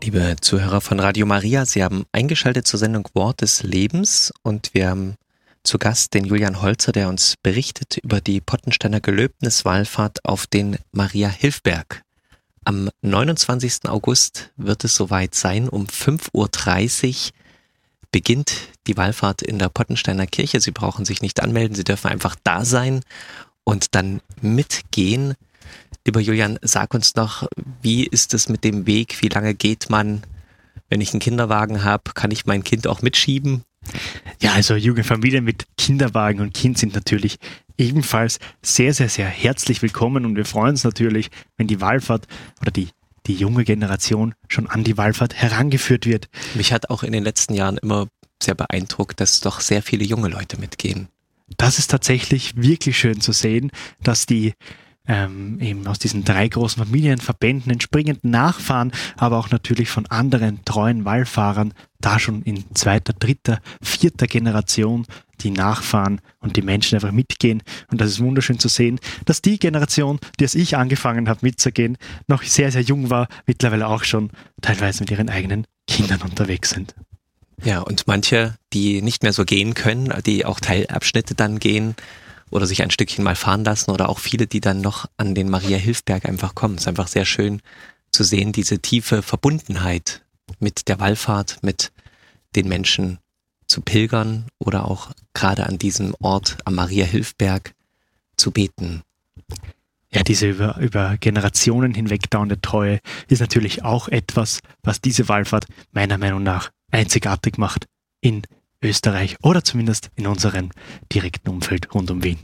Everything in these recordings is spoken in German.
Liebe Zuhörer von Radio Maria, Sie haben eingeschaltet zur Sendung Wort des Lebens und wir haben zu Gast den Julian Holzer, der uns berichtet über die Pottensteiner Gelöbniswallfahrt auf den Maria-Hilf-Berg. Am 29. August wird es soweit sein. Um 5.30 Uhr beginnt die Wallfahrt in der Pottensteiner Kirche. Sie brauchen sich nicht anmelden, Sie dürfen einfach da sein und dann mitgehen. Lieber Julian, sag uns noch, wie ist es mit dem Weg? Wie lange geht man? Wenn ich einen Kinderwagen habe, kann ich mein Kind auch mitschieben? Ja, also Jugendfamilien mit Kinderwagen und Kind sind natürlich ebenfalls sehr, sehr, sehr herzlich willkommen und wir freuen uns natürlich, wenn die Wallfahrt oder die junge Generation schon an die Wallfahrt herangeführt wird. Mich hat auch in den letzten Jahren immer sehr beeindruckt, dass doch sehr viele junge Leute mitgehen. Das ist tatsächlich wirklich schön zu sehen, dass die eben aus diesen 3 großen Familienverbänden entspringend Nachfahren, aber auch natürlich von anderen treuen Wallfahrern, da schon in 2., 3., 4. Generation die Nachfahren und die Menschen einfach mitgehen. Und das ist wunderschön zu sehen, dass die Generation, die als ich angefangen habe mitzugehen, noch sehr, sehr jung war, mittlerweile auch schon teilweise mit ihren eigenen Kindern unterwegs sind. Ja, und manche, die nicht mehr so gehen können, die auch Teilabschnitte dann gehen, oder sich ein Stückchen mal fahren lassen oder auch viele, die dann noch an den Maria-Hilf-Berg einfach kommen. Es ist einfach sehr schön zu sehen, diese tiefe Verbundenheit mit der Wallfahrt, mit den Menschen zu pilgern oder auch gerade an diesem Ort am Maria-Hilf-Berg zu beten. Ja, diese über Generationen hinweg dauernde Treue ist natürlich auch etwas, was diese Wallfahrt meiner Meinung nach einzigartig macht in Österreich oder zumindest in unserem direkten Umfeld rund um Wien.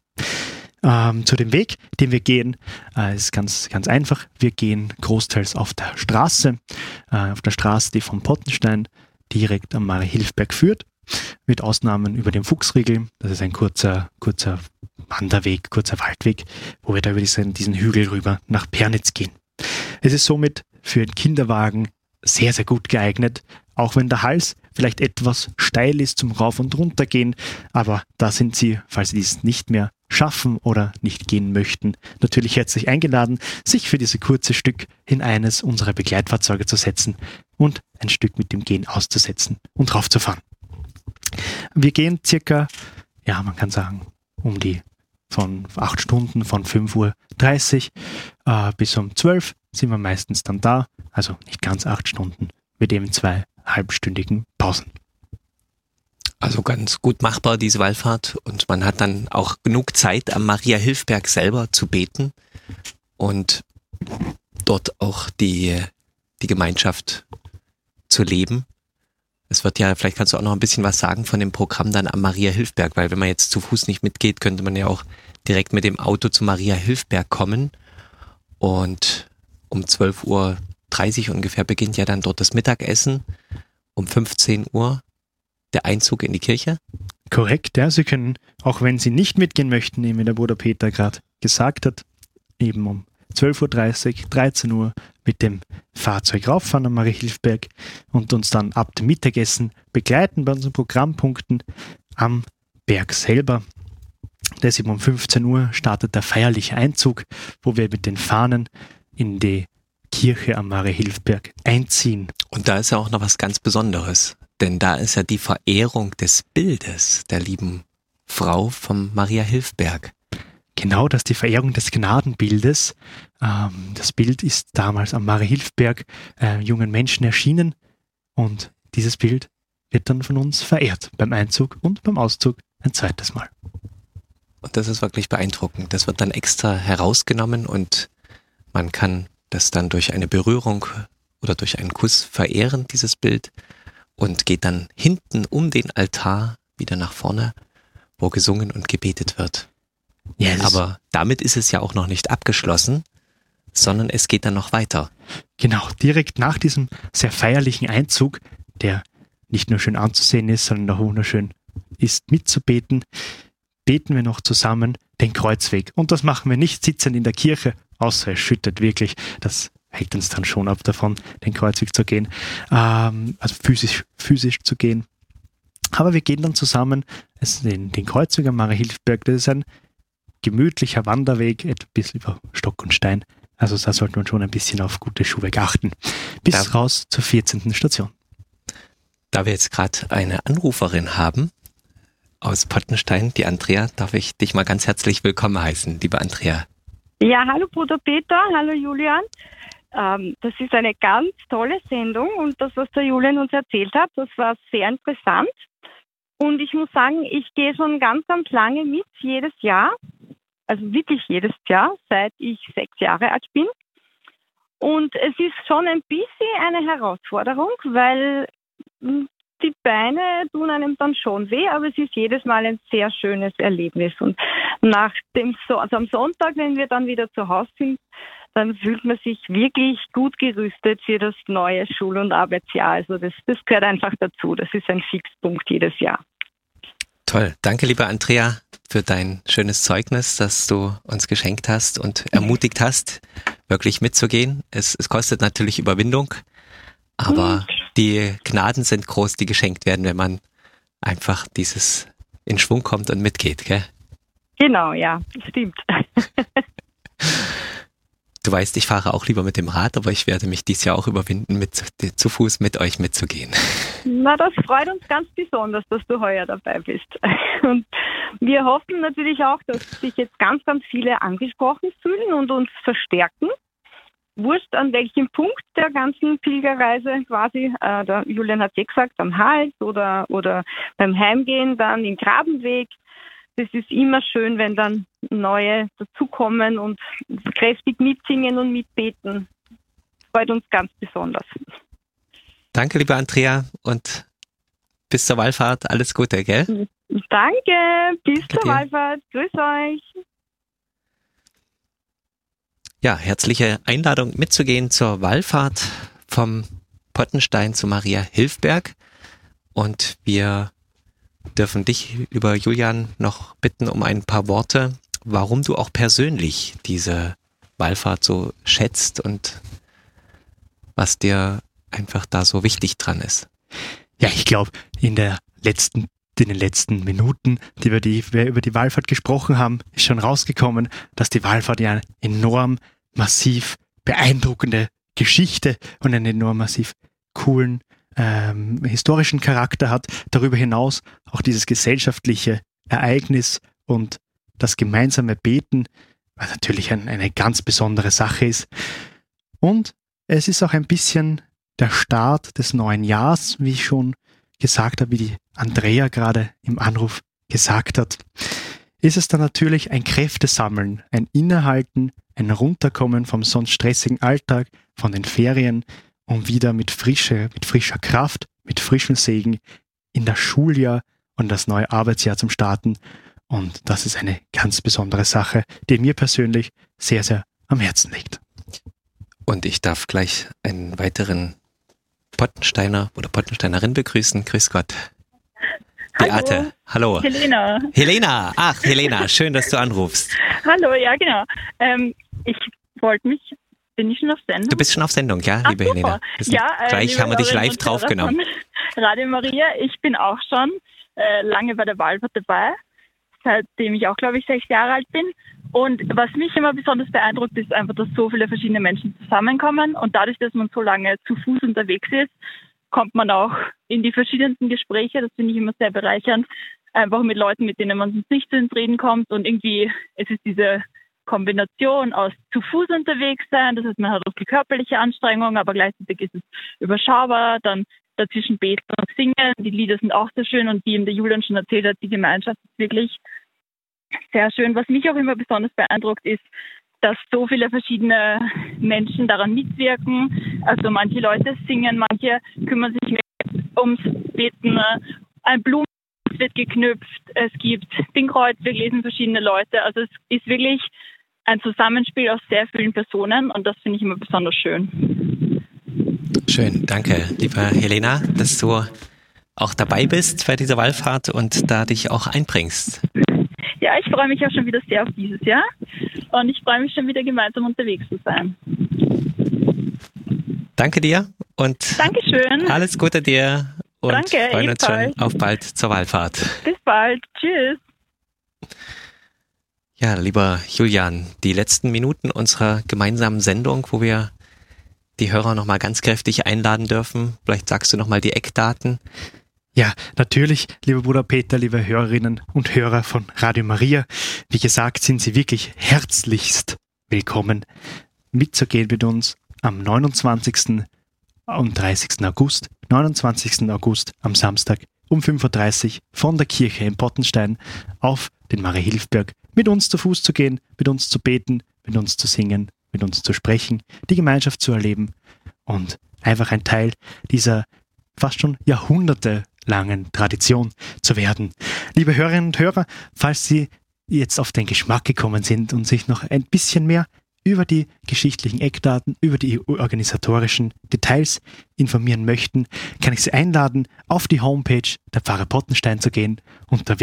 Zu dem Weg, den wir gehen, ist ganz, ganz einfach. Wir gehen großteils auf der Straße, die vom Pottenstein direkt am Maria-Hilf-Berg führt, mit Ausnahmen über den Fuchsriegel. Das ist ein kurzer Wanderweg, kurzer Waldweg, wo wir da über diesen Hügel rüber nach Pernitz gehen. Es ist somit für den Kinderwagen sehr, sehr gut geeignet, auch wenn der Hals vielleicht etwas steil ist zum Rauf- und Runtergehen, aber da sind Sie, falls Sie dies nicht mehr schaffen oder nicht gehen möchten, natürlich herzlich eingeladen, sich für dieses kurze Stück in eines unserer Begleitfahrzeuge zu setzen und ein Stück mit dem Gehen auszusetzen und raufzufahren. Wir gehen circa, ja, man kann sagen, von 8 Stunden, von 5.30 Uhr bis um 12 Uhr sind wir meistens dann da, also nicht ganz 8 Stunden, mit eben 2 halbstündigen Pausen. Also ganz gut machbar, diese Wallfahrt. Und man hat dann auch genug Zeit, am Maria-Hilf-Berg selber zu beten und dort auch die Gemeinschaft zu leben. Es wird ja, vielleicht kannst du auch noch ein bisschen was sagen von dem Programm dann am Maria-Hilf-Berg, weil wenn man jetzt zu Fuß nicht mitgeht, könnte man ja auch direkt mit dem Auto zum Maria-Hilf-Berg kommen. Und um 12.30 Uhr ungefähr beginnt ja dann dort das Mittagessen. Um 15 Uhr der Einzug in die Kirche. Korrekt, ja. Sie können, auch wenn Sie nicht mitgehen möchten, wie der Bruder Peter gerade gesagt hat, eben um 12.30 Uhr, 13 Uhr mit dem Fahrzeug rauffahren am Maria-Hilf-Berg und uns dann ab dem Mittagessen begleiten bei unseren Programmpunkten am Berg selber. Deshalb um 15 Uhr startet der feierliche Einzug, wo wir mit den Fahnen in die Kirche am Maria-Hilf-Berg einziehen. Und da ist ja auch noch was ganz Besonderes, denn da ist ja die Verehrung des Bildes der lieben Frau vom Maria-Hilf-Berg. Genau, das ist die Verehrung des Gnadenbildes. Das Bild ist damals am Maria-Hilf-Berg jungen Menschen erschienen und dieses Bild wird dann von uns verehrt beim Einzug und beim Auszug ein zweites Mal. Und das ist wirklich beeindruckend. Das wird dann extra herausgenommen und man kann das dann durch eine Berührung oder durch einen Kuss verehren, dieses Bild, und geht dann hinten um den Altar wieder nach vorne, wo gesungen und gebetet wird. Yes. Aber damit ist es ja auch noch nicht abgeschlossen, sondern es geht dann noch weiter. Genau, direkt nach diesem sehr feierlichen Einzug, der nicht nur schön anzusehen ist, sondern auch wunderschön ist mitzubeten, beten wir noch zusammen den Kreuzweg. Und das machen wir nicht sitzend in der Kirche, außer es schüttet wirklich. Das hält uns dann schon ab davon, den Kreuzweg zu gehen, also physisch zu gehen. Aber wir gehen dann zusammen den Kreuzweg am Maria-Hilf-Berg. Das ist ein gemütlicher Wanderweg, ein bisschen über Stock und Stein, Also da sollte man schon ein bisschen auf gute Schuhwerk achten. Bis raus zur 14. Station. Da wir jetzt gerade eine Anruferin haben aus Pottenstein, die Andrea, darf ich dich mal ganz herzlich willkommen heißen, liebe Andrea. Ja, hallo Bruder Peter, hallo Julian. Das ist eine ganz tolle Sendung und das, was der Julian uns erzählt hat, das war sehr interessant. Und ich muss sagen, ich gehe schon ganz lange mit, jedes Jahr, also wirklich jedes Jahr, seit ich 6 Jahre alt bin. Und es ist schon ein bisschen eine Herausforderung, weil die Beine tun einem dann schon weh, aber es ist jedes Mal ein sehr schönes Erlebnis. Und also am Sonntag, wenn wir dann wieder zu Hause sind, dann fühlt man sich wirklich gut gerüstet für das neue Schul- und Arbeitsjahr. Also das gehört einfach dazu. Das ist ein Fixpunkt jedes Jahr. Toll. Danke, liebe Andrea, für dein schönes Zeugnis, das du uns geschenkt hast und ermutigt hast, wirklich mitzugehen. Es kostet natürlich Überwindung, aber die Gnaden sind groß, die geschenkt werden, wenn man einfach dieses in Schwung kommt und mitgeht, gell? Genau, ja, stimmt. Du weißt, ich fahre auch lieber mit dem Rad, aber ich werde mich dieses Jahr auch überwinden, zu Fuß mit euch mitzugehen. Na, das freut uns ganz besonders, dass du heuer dabei bist. Und wir hoffen natürlich auch, dass sich jetzt ganz viele angesprochen fühlen und uns verstärken. Wurscht an welchem Punkt der ganzen Pilgerreise quasi, der Julian hat ja gesagt, am Hals oder beim Heimgehen dann im Grabenweg. Es ist immer schön, wenn dann neue dazukommen und kräftig mitsingen und mitbeten. Freut uns ganz besonders. Danke, liebe Andrea, und bis zur Wallfahrt. Alles Gute, gell? Danke, bis zur Wallfahrt. Grüß euch. Ja, herzliche Einladung mitzugehen zur Wallfahrt vom Pottenstein zu Maria Hilfberg. Und wir dürfen dich, lieber Julian, noch bitten um ein paar Worte, warum du auch persönlich diese Wallfahrt so schätzt und was dir einfach da so wichtig dran ist. Ja, ich glaube, in den letzten Minuten, die wir über die Wallfahrt gesprochen haben, ist schon rausgekommen, dass die Wallfahrt ja eine enorm massiv beeindruckende Geschichte und einen enorm massiv coolen historischen Charakter hat. Darüber hinaus auch dieses gesellschaftliche Ereignis und das gemeinsame Beten, was natürlich eine ganz besondere Sache ist. Und es ist auch ein bisschen der Start des neuen Jahres, wie ich schon gesagt habe, wie die Andrea gerade im Anruf gesagt hat, ist es dann natürlich ein Kräftesammeln, ein Innehalten, ein Runterkommen vom sonst stressigen Alltag, von den Ferien, um wieder mit frischer Kraft, mit frischem Segen in das Schuljahr und das neue Arbeitsjahr zum Starten. Und das ist eine ganz besondere Sache, die mir persönlich sehr, sehr am Herzen liegt. Und ich darf gleich einen weiteren Pottensteiner oder Pottensteinerin begrüßen. Grüß Gott. Beate. Hallo. Helena. Helena. Ach, Helena. Schön, dass du anrufst. Hallo, ja, genau. Ich wollte mich... Bin ich schon auf Sendung? Du bist schon auf Sendung, ja, liebe Helena. Ja, gleich haben wir dich live draufgenommen. Radio Maria, ich bin auch schon lange bei der Wallfahrt dabei, seitdem ich auch, glaube ich, 6 Jahre alt bin. Und was mich immer besonders beeindruckt, ist einfach, dass so viele verschiedene Menschen zusammenkommen. Und dadurch, dass man so lange zu Fuß unterwegs ist, kommt man auch in die verschiedensten Gespräche. Das finde ich immer sehr bereichernd. Einfach mit Leuten, mit denen man sonst nicht ins Reden kommt. Und irgendwie, es ist diese Kombination aus zu Fuß unterwegs sein, das heißt, man hat auch die körperliche Anstrengung, aber gleichzeitig ist es überschaubar, dann dazwischen beten und singen, die Lieder sind auch sehr schön und wie ihm der Julian schon erzählt hat, die Gemeinschaft ist wirklich sehr schön. Was mich auch immer besonders beeindruckt ist, dass so viele verschiedene Menschen daran mitwirken, also manche Leute singen, manche kümmern sich mehr ums Beten, ein Blumen wird geknüpft, es gibt den Kreuzweg, lesen verschiedene Leute, also es ist wirklich ein Zusammenspiel aus sehr vielen Personen und das finde ich immer besonders schön. Schön, danke, liebe Helena, dass du auch dabei bist bei dieser Wallfahrt und da dich auch einbringst. Ja, ich freue mich auch schon wieder sehr auf dieses Jahr und ich freue mich schon wieder gemeinsam unterwegs zu sein. Danke dir und Dankeschön. Alles Gute dir und danke, freuen uns schon auf bald zur Wallfahrt. Bis bald, tschüss. Ja, lieber Julian, die letzten Minuten unserer gemeinsamen Sendung, wo wir die Hörer nochmal ganz kräftig einladen dürfen. Vielleicht sagst du nochmal die Eckdaten. Ja, natürlich, lieber Bruder Peter, liebe Hörerinnen und Hörer von Radio Maria. Wie gesagt, sind Sie wirklich herzlichst willkommen, mitzugehen mit uns am 29. und 30. August. 29. August am Samstag um 5.30 Uhr von der Kirche in Pottenstein auf den Mariahilfberg mit uns zu Fuß zu gehen, mit uns zu beten, mit uns zu singen, mit uns zu sprechen, die Gemeinschaft zu erleben und einfach ein Teil dieser fast schon jahrhundertelangen Tradition zu werden. Liebe Hörerinnen und Hörer, falls Sie jetzt auf den Geschmack gekommen sind und sich noch ein bisschen mehr über die geschichtlichen Eckdaten, über die organisatorischen Details informieren möchten, kann ich Sie einladen, auf die Homepage der Pfarre Pottenstein zu gehen unter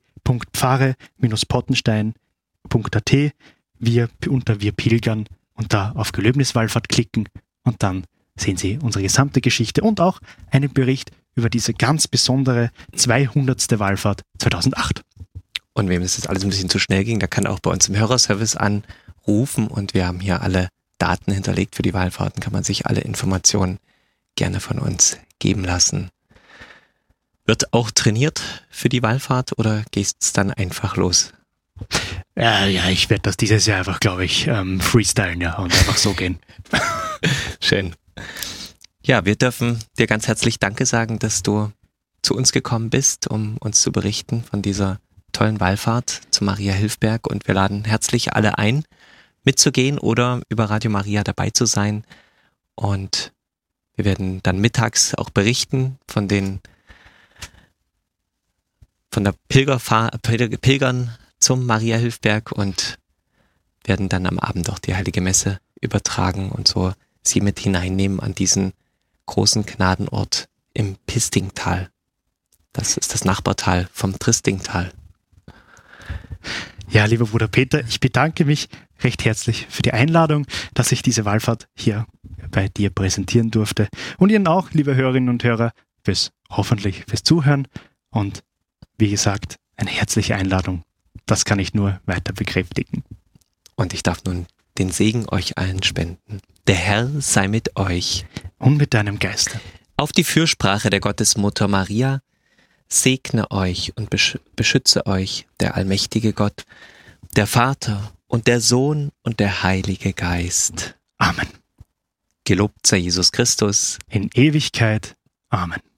www.pfarre-pottenstein.at unter Wir pilgern und da auf Gelöbniswallfahrt klicken und dann sehen Sie unsere gesamte Geschichte und auch einen Bericht über diese ganz besondere 200. Wallfahrt 2008. Und wem es jetzt alles ein bisschen zu schnell ging, der kann auch bei uns im Hörerservice anrufen und wir haben hier alle Daten hinterlegt für die Wallfahrten, kann man sich alle Informationen gerne von uns geben lassen. Wird auch trainiert für die Wallfahrt oder geht es dann einfach los? Ja, ich werde das dieses Jahr einfach, glaube ich, freestylen, ja, und einfach so gehen. Schön. Ja, wir dürfen dir ganz herzlich Danke sagen, dass du zu uns gekommen bist, um uns zu berichten von dieser tollen Wallfahrt zu Mariahilfberg und wir laden herzlich alle ein, mitzugehen oder über Radio Maria dabei zu sein und wir werden dann mittags auch berichten von der Pilgern zum Mariahilfberg und werden dann am Abend auch die Heilige Messe übertragen und so sie mit hineinnehmen an diesen großen Gnadenort im Pistingtal. Das ist das Nachbartal vom Tristingtal. Ja, lieber Bruder Peter, ich bedanke mich recht herzlich für die Einladung, dass ich diese Wallfahrt hier bei dir präsentieren durfte. Und Ihnen auch, liebe Hörerinnen und Hörer, fürs Zuhören. Und wie gesagt, eine herzliche Einladung. Das kann ich nur weiter bekräftigen. Und ich darf nun den Segen euch allen spenden. Der Herr sei mit euch. Und mit deinem Geiste. Auf die Fürsprache der Gottesmutter Maria segne euch und beschütze euch der allmächtige Gott, der Vater und der Sohn und der Heilige Geist. Amen. Gelobt sei Jesus Christus. In Ewigkeit. Amen.